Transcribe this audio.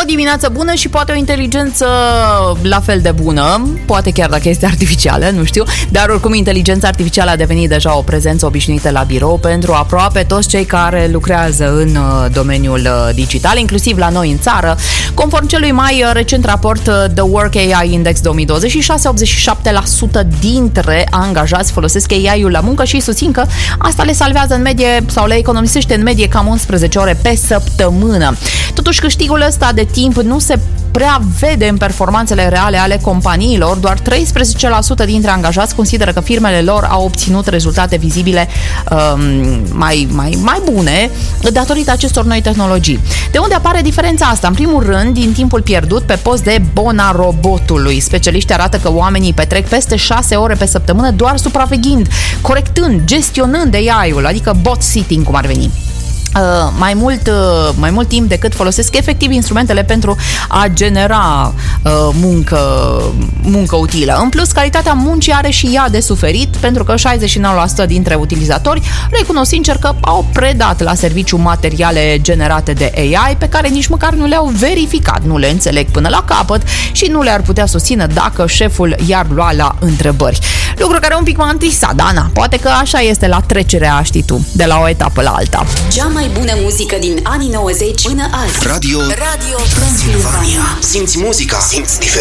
dimineață bună și poate o inteligență la fel de bună, poate chiar dacă este artificială, nu știu, dar oricum inteligența artificială a devenit deja o prezență obișnuită la birou pentru aproape toți cei care lucrează în domeniul digital, inclusiv la noi în țară. Conform celui mai recent raport The Work AI Index 2026, 87% dintre angajați folosesc AI-ul la muncă și susțin că asta le salvează în medie sau le economisește în medie cam 11 ore pe săptămână. Totuși, câștigul ăsta de timp nu se prea vede în performanțele reale ale companiilor. Doar 13% dintre angajați consideră că firmele lor au obținut rezultate vizibile mai bune datorită acestor noi tehnologii. De unde apare diferența asta? În primul rând, din timpul pierdut pe post de bona robotului. Specialiștii arată că oamenii petrec peste 6 ore pe săptămână doar supraveghind, corectând, gestionând AI-ul, adică bot sitting, cum ar veni. Mai mult timp decât folosesc efectiv instrumentele pentru a genera muncă utilă. În plus, calitatea muncii are și ea de suferit, pentru că 69% dintre utilizatori recunosc sincer că au predat la serviciu materiale generate de AI pe care nici măcar nu le-au verificat, nu le înțeleg până la capăt și nu le-ar putea susține dacă șeful i-ar lua la întrebări. Lucru care un pic m-a întristat, Dana. Poate că așa este la trecerea, știi tu, de la o etapă la alta. Cea mai bună muzică din anii 90 până azi. Radio Transilvania. Simți muzica, simți diferența.